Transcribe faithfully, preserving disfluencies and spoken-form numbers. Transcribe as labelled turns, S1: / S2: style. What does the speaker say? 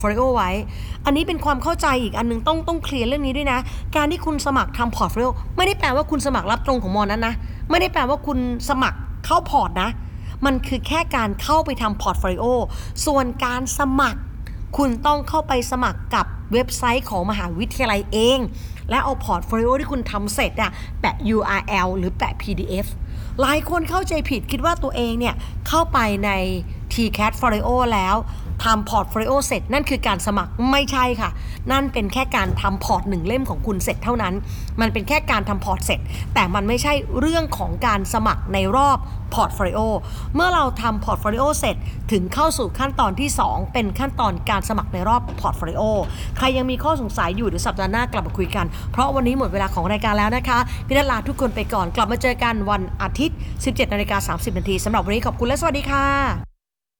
S1: พอร์ตโฟลิโอไว้อันนี้เป็นความเข้าใจอีกอันนึงต้องต้องเคลียร์เรื่องนี้ด้วยนะการที่คุณสมัครทำพอร์ตโฟลิโอไม่ได้แปลว่าคุณสมัครรับตรงของมอนั้นนะไม่ได้แปลว่าคุณสมัครเข้าพอร์ตนะมันคือแค่การเข้าไปทำพอร์ตโฟลิโอส่วนการสมัครคุณต้องเข้าไปสมัครกับเว็บไซต์ของมหาวิทยาลัยเองและเอาพอร์ตโฟลิโอที่คุณทำเสร็จอะแปะ ยู อาร์ แอล หรือแปะ พี ดี เอฟ หลายคนเข้าใจผิดคิดว่าตัวเองเนี่ยเข้าไปใน ที แคท Folio แล้วทำพอร์ตโฟลิโอเสร็จนั่นคือการสมัครไม่ใช่ค่ะนั่นเป็นแค่การทำพอร์ตหนึ่งเล่มของคุณเสร็จเท่านั้นมันเป็นแค่การทำพอร์ตเสร็จแต่มันไม่ใช่เรื่องของการสมัครในรอบพอร์ตโฟลิโอเมื่อเราทำพอร์ตโฟลิโอเสร็จถึงเข้าสู่ขั้นตอนที่สองเป็นขั้นตอนการสมัครในรอบพอร์ตโฟลิโอใครยังมีข้อสงสัยอยู่เดี๋ยวสัปดาห์หน้ากลับมาคุยกันเพราะวันนี้หมดเวลาของรายการแล้วนะคะพี่นัทลาทุกคนไปก่อนกลับมาเจอกันวันอาทิตย์ สิบเจ็ดนาฬิกาสามสิบนาทีสำหรับวันนี้ขอบคุณและสวัสดีค่ะ